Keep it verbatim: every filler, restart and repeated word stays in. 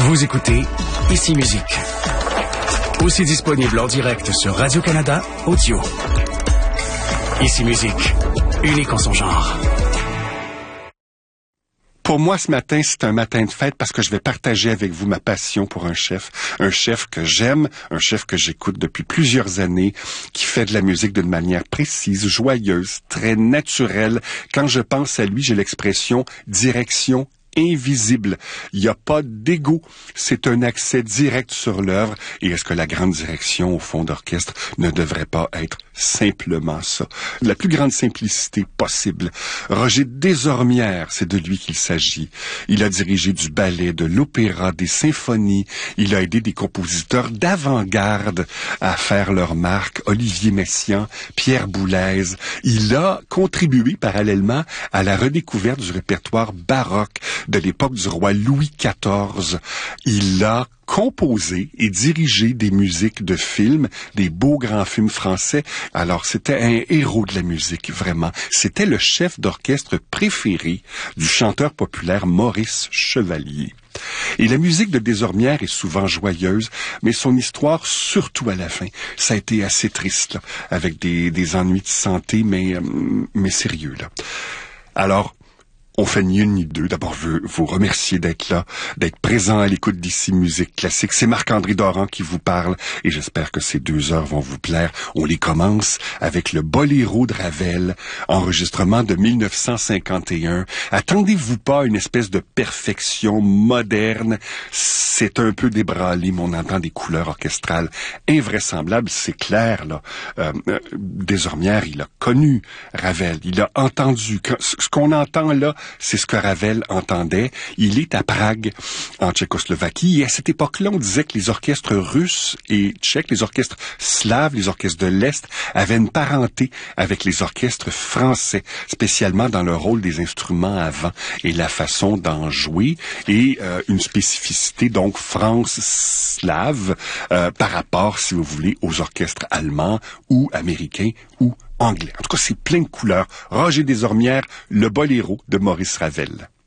Vous écoutez Ici Musique. Aussi disponible en direct sur Radio-Canada Audio. Ici Musique, unique en son genre. Pour moi, ce matin, c'est un matin de fête parce que je vais partager avec vous ma passion pour un chef. Un chef que j'aime, un chef que j'écoute depuis plusieurs années, qui fait de la musique d'une manière précise, joyeuse, très naturelle. Quand je pense à lui, j'ai l'expression direction invisible. Il n'y a pas d'égo. C'est un accès direct sur l'œuvre. Et est-ce que la grande direction au fond d'orchestre ne devrait pas être simplement ça? La plus grande simplicité possible. Roger Desormières, c'est de lui qu'il s'agit. Il a dirigé du ballet, de l'opéra, des symphonies. Il a aidé des compositeurs d'avant-garde à faire leur marque. Olivier Messiaen, Pierre Boulez. Il a contribué parallèlement à la redécouverte du répertoire baroque de l'époque du roi Louis quatorze. Il a composé et dirigé des musiques de films, des beaux grands films français. Alors, c'était un héros de la musique, vraiment. C'était le chef d'orchestre préféré du chanteur populaire Maurice Chevalier. Et la musique de Desormières est souvent joyeuse, mais son histoire, surtout à la fin, ça a été assez triste, là, avec des, des ennuis de santé, mais, mais sérieux, là. Alors, on fait ni une ni deux. D'abord, je veux vous remercier d'être là, d'être présent à l'écoute d'Ici Musique Classique. C'est Marc-André Doran qui vous parle et j'espère que ces deux heures vont vous plaire. On les commence avec le Boléro de Ravel, enregistrement de mille neuf cent cinquante et un. Attendez-vous pas à une espèce de perfection moderne. C'est un peu débralé, mais on entend des couleurs orchestrales invraisemblables. C'est clair, là. Euh, euh, Desormières, il a connu Ravel. Il a entendu. Ce qu'on entend là, c'est ce que Ravel entendait. Il est à Prague, en Tchécoslovaquie, et à cette époque-là, on disait que les orchestres russes et tchèques, les orchestres slaves, les orchestres de l'Est, avaient une parenté avec les orchestres français, spécialement dans le rôle des instruments à vent et la façon d'en jouer, et euh, une spécificité, donc, France-slave, euh, par rapport, si vous voulez, aux orchestres allemands ou américains ou anglais. En tout cas, c'est plein de couleurs. Roger Desormières, le Boléro de Maurice Ravel.